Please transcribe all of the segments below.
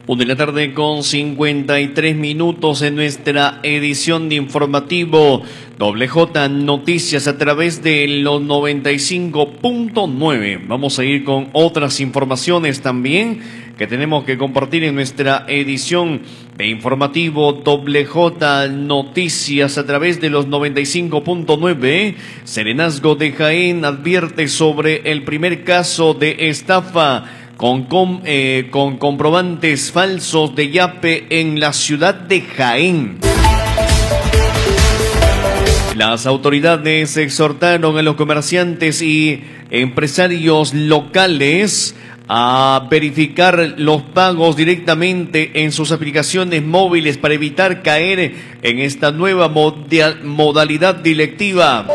1 de la tarde con 53 minutos en nuestra edición de informativo WJ Noticias a través de los 95.9. Vamos a ir con otras informaciones también que tenemos que compartir en nuestra edición de informativo WJ Noticias a través de los 95.9. Serenazgo de Jaén advierte sobre el primer caso de estafa con comprobantes falsos de yape en la ciudad de Jaén. Las autoridades exhortaron a los comerciantes y empresarios locales a verificar los pagos directamente en sus aplicaciones móviles para evitar caer en esta nueva modalidad delictiva.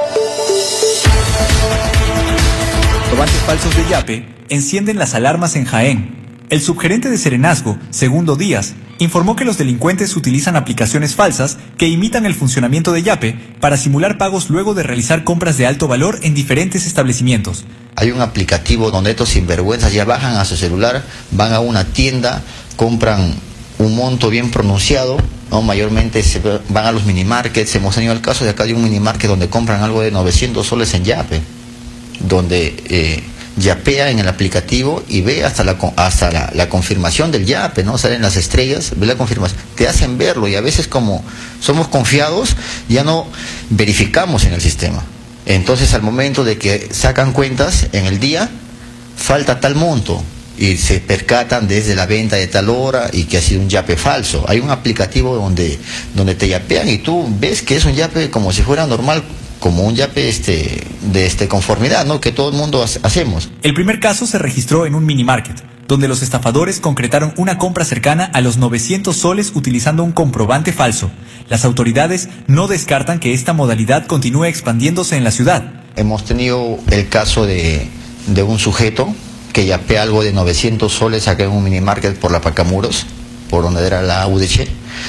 Comprobantes falsos de yape encienden las alarmas en Jaén. El subgerente de Serenazgo, Segundo Díaz, informó que los delincuentes utilizan aplicaciones falsas que imitan el funcionamiento de yape para simular pagos luego de realizar compras de alto valor en diferentes establecimientos. Hay un aplicativo donde estos sinvergüenzas ya bajan a su celular, van a una tienda, compran un monto bien pronunciado, ¿no? Mayormente van a los minimarkets. Hemos tenido el caso de acá de un minimarket donde compran algo de 900 soles en yape, donde yapea en el aplicativo y ve hasta la confirmación del yape, ¿no? Salen las estrellas, ve la confirmación, te hacen verlo, y a veces, como somos confiados, ya no verificamos en el sistema. Entonces, al momento de que sacan cuentas en el día, falta tal monto y se percatan desde la venta de tal hora y que ha sido un yape falso. Hay un aplicativo donde te yapean y tú ves que es un yape como si fuera normal, como un yape de conformidad, ¿no? Que todo el mundo hacemos. El primer caso se registró en un minimarket, donde los estafadores concretaron una compra cercana a los 900 soles utilizando un comprobante falso. Las autoridades no descartan que esta modalidad continúe expandiéndose en la ciudad. Hemos tenido el caso de un sujeto que yapea algo de 900 soles acá en un minimarket por la Pacamuros, por donde era la UDC.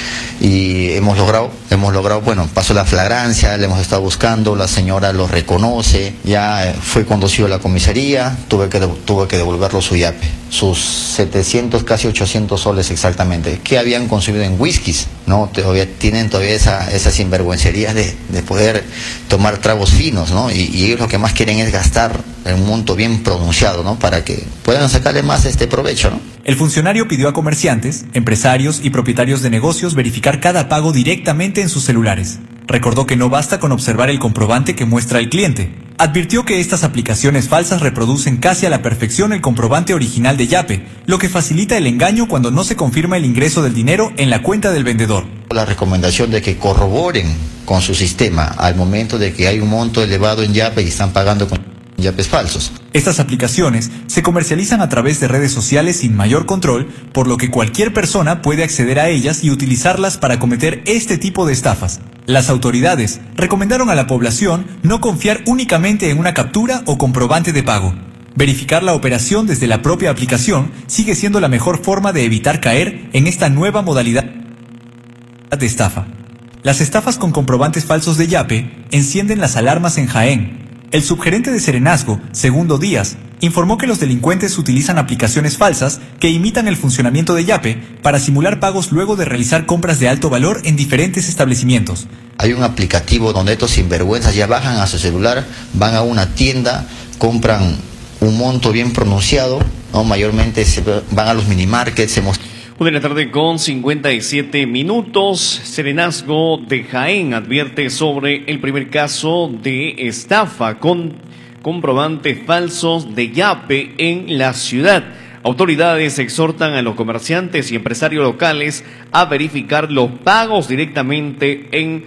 Y hemos logrado, bueno, pasó la flagrancia, le hemos estado buscando, la señora lo reconoce, ya fue conducido a la comisaría, tuve que devolverlo su yape, sus 700, casi 800 soles exactamente, que habían consumido en whiskies, ¿no? Tienen todavía esa sinvergüencería de poder tomar tragos finos, ¿no? Y ellos lo que más quieren es gastar un monto bien pronunciado, ¿no? Para que puedan sacarle más provecho, ¿no? El funcionario pidió a comerciantes, empresarios y propietarios de negocios verificar cada pago directamente en sus celulares. Recordó que no basta con observar el comprobante que muestra el cliente. Advirtió que estas aplicaciones falsas reproducen casi a la perfección el comprobante original de yape, lo que facilita el engaño cuando no se confirma el ingreso del dinero en la cuenta del vendedor. La recomendación de que corroboren con su sistema al momento de que hay un monto elevado en yape y están pagando con yapes falsos. Estas aplicaciones se comercializan a través de redes sociales sin mayor control, por lo que cualquier persona puede acceder a ellas y utilizarlas para cometer este tipo de estafas. Las autoridades recomendaron a la población no confiar únicamente en una captura o comprobante de pago. Verificar la operación desde la propia aplicación sigue siendo la mejor forma de evitar caer en esta nueva modalidad de estafa. Las estafas con comprobantes falsos de yape encienden las alarmas en Jaén. El subgerente de Serenazgo, Segundo Díaz, informó que los delincuentes utilizan aplicaciones falsas que imitan el funcionamiento de yape para simular pagos luego de realizar compras de alto valor en diferentes establecimientos. Hay un aplicativo donde estos sinvergüenzas ya bajan a su celular, van a una tienda, compran un monto bien pronunciado, ¿no? Mayormente van a los minimarkets. 1 de la tarde con 57 minutos. Serenazgo de Jaén advierte sobre el primer caso de estafa con comprobantes falsos de yape en la ciudad. Autoridades exhortan a los comerciantes y empresarios locales a verificar los pagos directamente en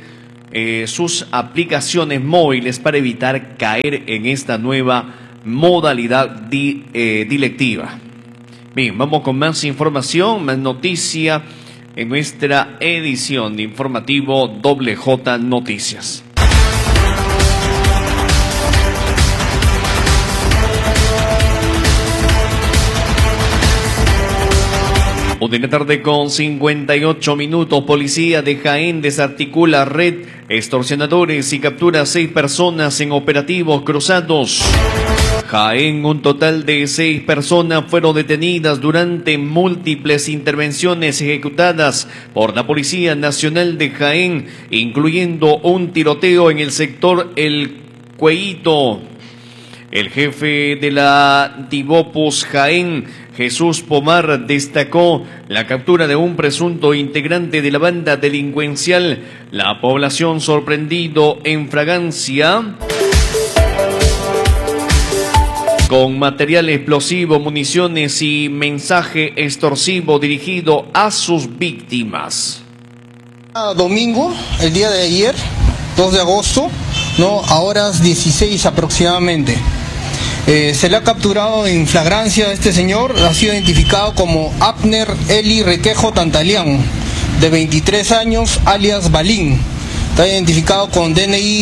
sus aplicaciones móviles para evitar caer en esta nueva modalidad delictiva. Bien, vamos con más información, más noticia en nuestra edición de informativo WJ Noticias. De la tarde con 58 minutos. Policía de Jaén desarticula red extorsionadores y captura a 6 personas en operativos cruzados. Jaén, un total de 6 personas fueron detenidas durante múltiples intervenciones ejecutadas por la Policía Nacional de Jaén, incluyendo un tiroteo en el sector El Cuellito. El jefe de la Divopus Jaén, Jesús Pomar, destacó la captura de un presunto integrante de la banda delincuencial. La población sorprendido en fragancia con material explosivo, municiones y mensaje extorsivo dirigido a sus víctimas. Domingo, el día de ayer, 2 de agosto, ¿no? A horas 16 aproximadamente. Se le ha capturado en flagrancia a este señor, ha sido identificado como Abner Eli Requejo Tantalián, de 23 años, alias Balín. Está identificado con DNI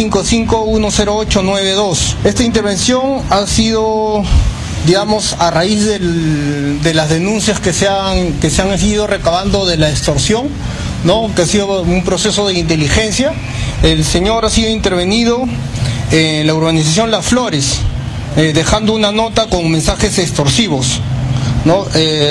755-10892. Esta intervención ha sido, digamos, a raíz de las denuncias que se han ido recabando de la extorsión, ¿no? Que ha sido un proceso de inteligencia. El señor ha sido intervenido en la urbanización Las Flores, dejando una nota con mensajes extorsivos, ¿no?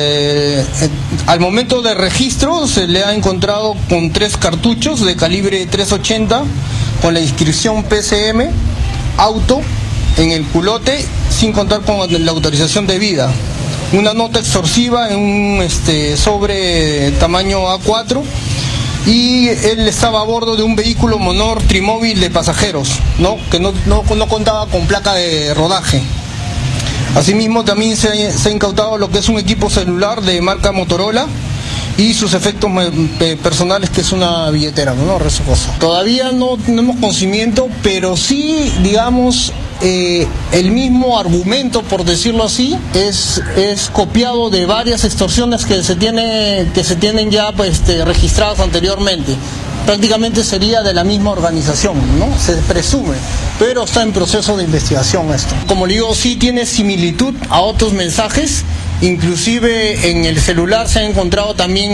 Al momento de registro se le ha encontrado con 3 cartuchos de calibre 380 con la inscripción PCM, auto, en el culote, sin contar con la autorización debida. Una nota extorsiva en un sobre tamaño A4, y él estaba a bordo de un vehículo monor trimóvil de pasajeros, ¿no? Que no contaba con placa de rodaje. Asimismo, también se ha incautado lo que es un equipo celular de marca Motorola y sus efectos personales, que es una billetera, ¿no? Resto cosa. Todavía no tenemos conocimiento, pero sí, digamos, el mismo argumento, por decirlo así, es copiado de varias extorsiones que se tienen ya registradas anteriormente. Prácticamente sería de la misma organización, ¿no? Se presume, pero está en proceso de investigación esto. Como le digo, sí tiene similitud a otros mensajes, inclusive en el celular se han encontrado también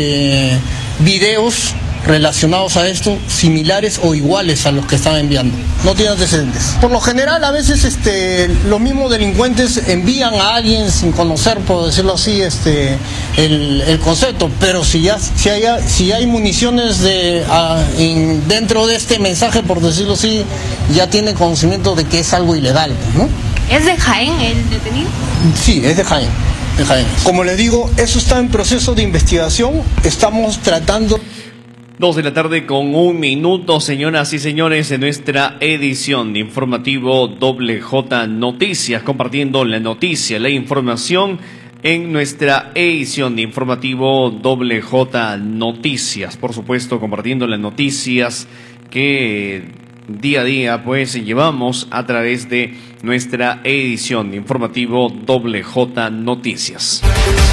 videos relacionados a esto, similares o iguales a los que están enviando. No tiene antecedentes. Por lo general, a veces los mismos delincuentes envían a alguien sin conocer, por decirlo así, el concepto, pero si hay municiones dentro de este mensaje, por decirlo así, ya tiene conocimiento de que es algo ilegal, ¿no? ¿Es de Jaén el detenido? Sí, es de Jaén. Como les digo, eso está en proceso de investigación. Estamos tratando... 2 de la tarde con 1 minuto, señoras y señores, en nuestra edición de informativo WJ Noticias, compartiendo la noticia, la información en nuestra edición de informativo WJ Noticias. Por supuesto, compartiendo las noticias que día a día pues llevamos a través de nuestra edición de informativo WJ Noticias.